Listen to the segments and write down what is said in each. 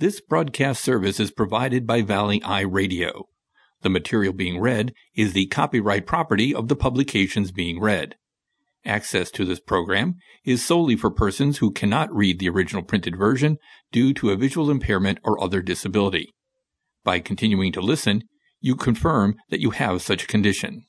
This broadcast service is provided by Valley Eye Radio. The material being read is the copyright property of the publications being read. Access to this program is solely for persons who cannot read the original printed version due to a visual impairment or other disability. By continuing to listen, you confirm that you have such a condition.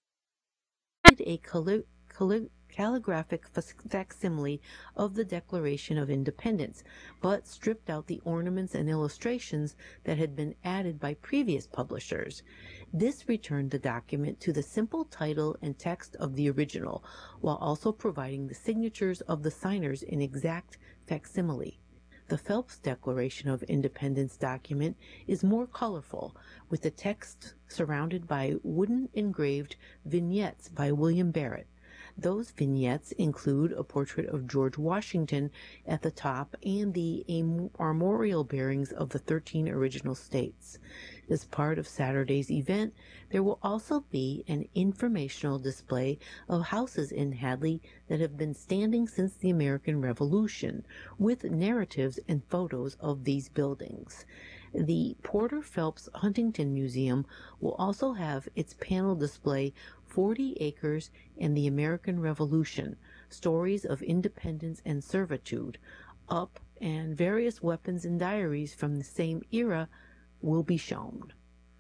A calligraphic facsimile of the Declaration of Independence, but stripped out the ornaments and illustrations that had been added by previous publishers. This returned the document to the simple title and text of the original, while also providing the signatures of the signers in exact facsimile. The Phelps Declaration of Independence document is more colorful, with the text surrounded by wooden engraved vignettes by William Barrett. Those vignettes include a portrait of George Washington at the top and the armorial bearings of the 13 original states. As part of Saturday's event, there will also be an informational display of houses in Hadley that have been standing since the American Revolution, with narratives and photos of these buildings. The Porter Phelps Huntington Museum will also have its panel display 40 Acres and the American Revolution, Stories of Independence and Servitude, up, and various weapons and diaries from the same era will be shown.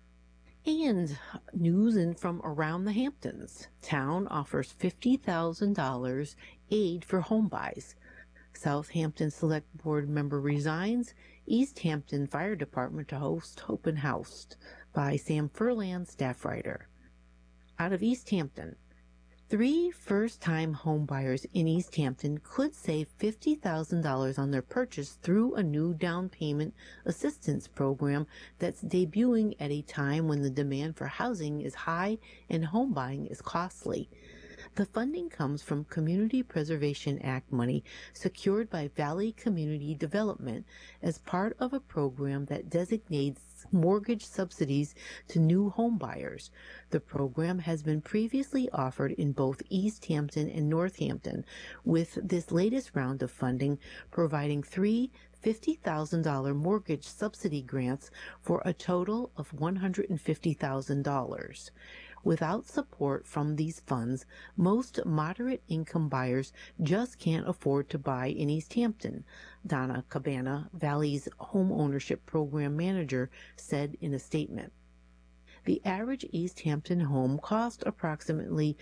And news from around the Hamptons. Town offers $50,000 aid for home buys. Southampton Select Board member resigns. East Hampton Fire Department to host open house by Sam Furlan, staff writer. Out of East Hampton, 3 first-time home buyers in East Hampton could save $50,000 on their purchase through a new down payment assistance program that's debuting at a time when the demand for housing is high and home buying is costly. The funding comes from Community Preservation Act money secured by Valley Community Development as part of a program that designates mortgage subsidies to new home buyers. The program has been previously offered in both East Hampton and Northampton, with this latest round of funding providing 3 $50,000 mortgage subsidy grants for a total of $150,000. Without support from these funds, most moderate-income buyers just can't afford to buy in East Hampton, Donna Cabana, Valley's home ownership program manager, said in a statement. The average East Hampton home cost approximately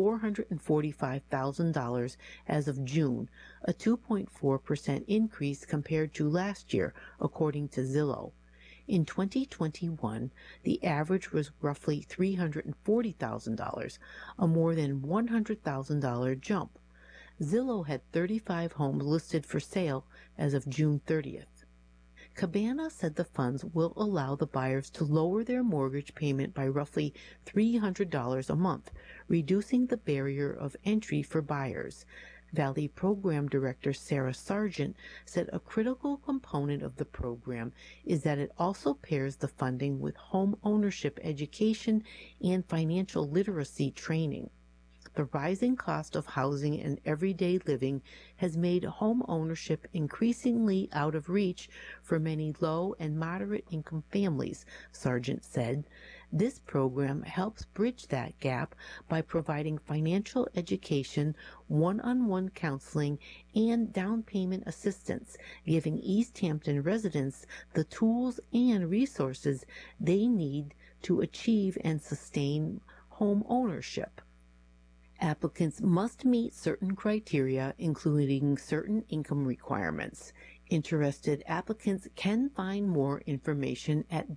$445,000 as of June, a 2.4% increase compared to last year, according to Zillow. In 2021, the average was roughly $340,000, a more than $100,000 jump. Zillow had 35 homes listed for sale as of June 30th. Cabana said the funds will allow the buyers to lower their mortgage payment by roughly $300 a month, reducing the barrier of entry for buyers. Valley Program Director Sarah Sargent said a critical component of the program is that it also pairs the funding with home ownership education and financial literacy training. The rising cost of housing and everyday living has made home ownership increasingly out of reach for many low and moderate income families, Sargent said. This program helps bridge that gap by providing financial education, one-on-one counseling, and down payment assistance, giving East Hampton residents the tools and resources they need to achieve and sustain home ownership. Applicants must meet certain criteria, including certain income requirements. Interested applicants can find more information at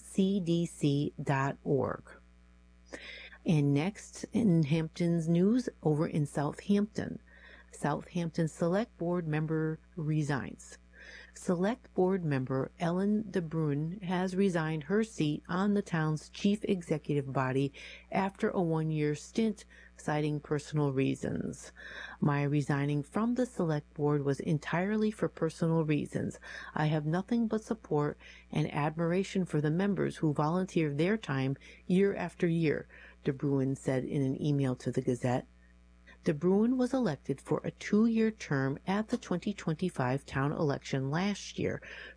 valleycdc.org. And next, in Hampton's news, over in Southampton. Southampton Select Board member resigns. Select Board member Ellen de Bruin has resigned her seat on the town's chief executive body after a 1-year stint, citing personal reasons. My resigning from the Select Board was entirely for personal reasons. I have nothing but support and admiration for the members who volunteer their time year after year, de Bruin said in an email to the Gazette. De Bruin was elected for a 2-year term at the 2025 town election last year,